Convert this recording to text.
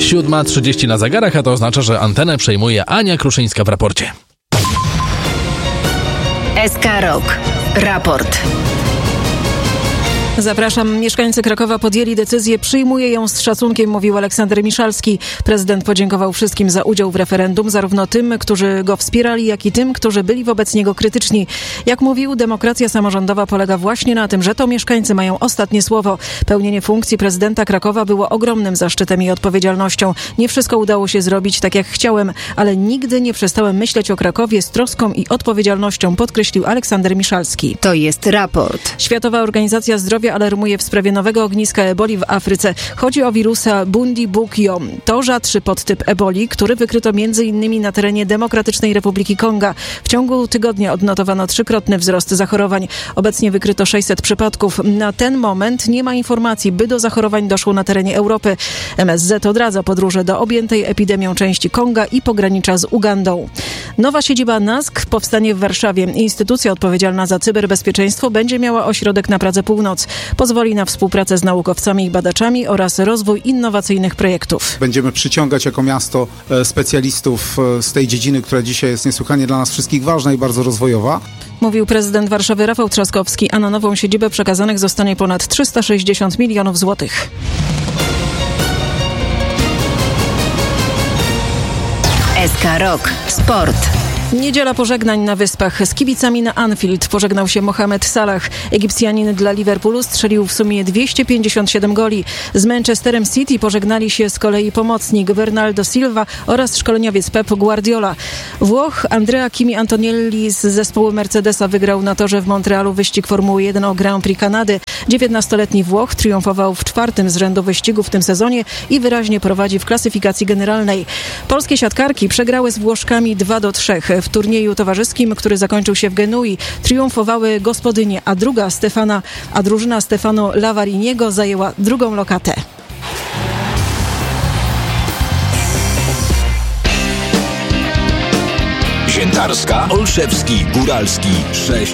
7:30 na zegarach, a to oznacza, że antenę przejmuje Ania Kruszyńska w raporcie. SK Rok. Raport. Zapraszam. Mieszkańcy Krakowa podjęli decyzję, przyjmuje ją z szacunkiem, mówił Aleksander Miszalski. Prezydent podziękował wszystkim za udział w referendum, zarówno tym, którzy go wspierali, jak i tym, którzy byli wobec niego krytyczni. Jak mówił, demokracja samorządowa polega właśnie na tym, że to mieszkańcy mają ostatnie słowo. Pełnienie funkcji prezydenta Krakowa było ogromnym zaszczytem i odpowiedzialnością. Nie wszystko udało się zrobić tak, jak chciałem, ale nigdy nie przestałem myśleć o Krakowie z troską i odpowiedzialnością, podkreślił Aleksander Miszalski. To jest raport. Światowa Organizacja Zdrowia alarmuje w sprawie nowego ogniska eboli w Afryce. Chodzi o wirusa Bundibugyo. To rzadszy podtyp eboli, który wykryto m.in. na terenie Demokratycznej Republiki Konga. W ciągu tygodnia odnotowano 3-krotny wzrost zachorowań. Obecnie wykryto 600 przypadków. Na ten moment nie ma informacji, by do zachorowań doszło na terenie Europy. MSZ odradza podróże do objętej epidemią części Konga i pogranicza z Ugandą. Nowa siedziba NASK powstanie w Warszawie. Instytucja odpowiedzialna za cyberbezpieczeństwo będzie miała ośrodek na Pradze Północ. Pozwoli na współpracę z naukowcami i badaczami oraz rozwój innowacyjnych projektów. Będziemy przyciągać jako miasto specjalistów z tej dziedziny, która dzisiaj jest niesłychanie dla nas wszystkich ważna i bardzo rozwojowa. Mówił prezydent Warszawy Rafał Trzaskowski, a na nową siedzibę przekazanych zostanie ponad 360 milionów złotych. SK Rok. Sport. Niedziela pożegnań na Wyspach. Z kibicami na Anfield pożegnał się Mohamed Salah. Egipcjanin dla Liverpoolu strzelił w sumie 257 goli. Z Manchesterem City pożegnali się z kolei pomocnik Bernardo Silva oraz szkoleniowiec Pep Guardiola. Włoch Andrea Kimi Antonelli z zespołu Mercedesa wygrał na torze w Montrealu wyścig Formuły 1 o Grand Prix Kanady. 19-letni Włoch triumfował w 4. z rzędu wyścigu w tym sezonie i wyraźnie prowadzi w klasyfikacji generalnej. Polskie siatkarki przegrały z Włoszkami 2-3. W turnieju towarzyskim, który zakończył się w Genui, triumfowały gospodynie, a drużyna Stefano Lavariniego zajęła drugą lokatę. Ziętarska, Olszewski, Góralski 6.